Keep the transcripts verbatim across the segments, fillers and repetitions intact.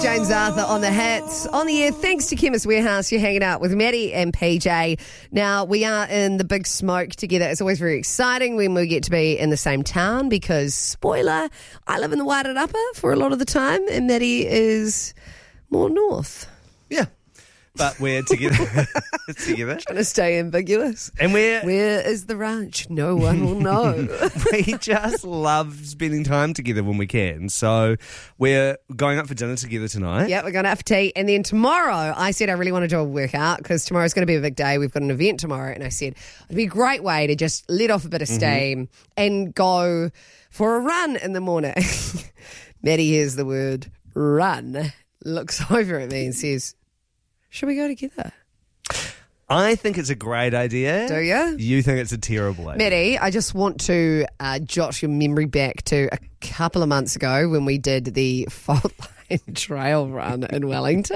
James Arthur on the hats. On the air, thanks to Chemist Warehouse, you're hanging out with Maddie and P J. Now, we are in the big smoke together. It's always very exciting when we get to be in the same town because, spoiler, I live in the Wairarapa for a lot of the time and Maddie is more north. Yeah. But we're together. together. Trying to stay ambiguous. And we're... Where is the ranch? No one will know. We just love spending time together when we can. So we're going out for dinner together tonight. Yeah, we're going out for tea. And then tomorrow, I said I really want to do a workout because tomorrow's going to be a big day. We've got an event tomorrow. And I said it'd be a great way to just let off a bit of steam mm-hmm. and go for a run in the morning. Maddie hears the word run, looks over at me and says, should we go together? I think it's a great idea. Do you? You think it's a terrible idea. Maddie, I just want to uh, jot your memory back to a couple of months ago when we did the Fault Line Trail Run in Wellington.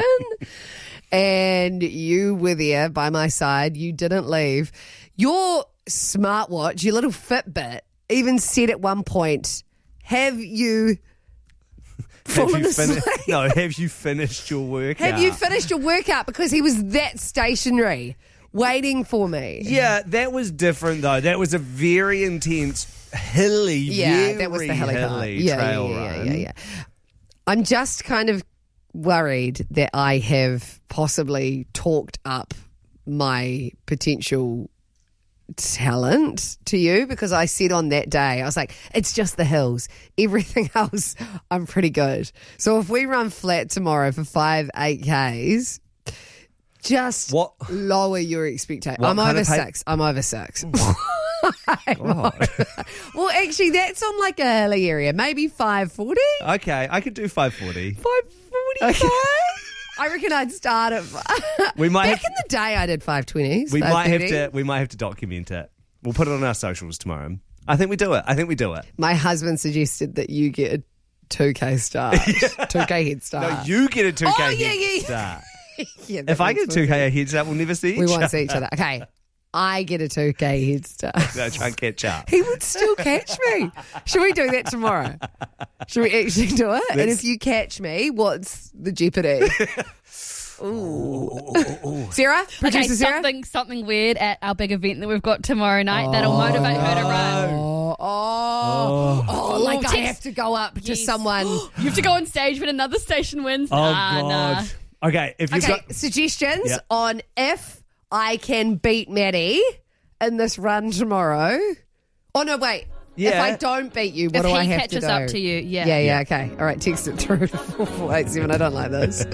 And you were there by my side. You didn't leave. Your smartwatch, your little Fitbit, even said at one point, have you... Have you fin- no, have you finished your workout? Have you finished your workout? Because he was that stationary, waiting for me. Yeah, that was different though. That was a very intense, hilly, yeah, very that was the hilly, hilly yeah, trail yeah, yeah, run. Yeah, yeah, yeah. I'm just kind of worried that I have possibly talked up my potential talent to you because I said on that day, I was like, it's just the hills. Everything else, I'm pretty good. So if we run flat tomorrow for five, eight Ks, just what? lower your expectation. I'm over six. I'm over six. I'm over. Well, actually, that's on like a hilly area. Maybe five forty. Okay, I could do five forty. five forty-five? Okay. I reckon I'd start at. We might Back have, in the day, I did five twenties. We might have to. We might have to document it. We'll put it on our socials tomorrow. I think we do it. I think we do it. My husband suggested that you get a two K start, two K head start. No, you get a two K oh, head yeah, yeah. start. yeah, if I get a two K head start, we'll never see each we other. We won't see each other. Okay. I get a two K head start. No, try and catch up. He would still catch me. Should we do that tomorrow? Should we actually do it? Let's... And if you catch me, what's the jeopardy? Ooh. Ooh, ooh, ooh. Sarah? Producer okay, Sarah? Something, something weird at our big event that we've got tomorrow night oh, that'll motivate her to run. Oh, oh, oh, oh like text. I have to go up yes. to someone. You have to go on stage when another station wins. Oh, nah, God. Nah. Okay, if you've okay, got... suggestions yep. on if I can beat Maddie in this run tomorrow. Oh, no, wait. Yeah. If I don't beat you, what if do I he have to do? catches up to you, yeah. Yeah, yeah, okay. All right, text it through to four four eight seven. I don't like this.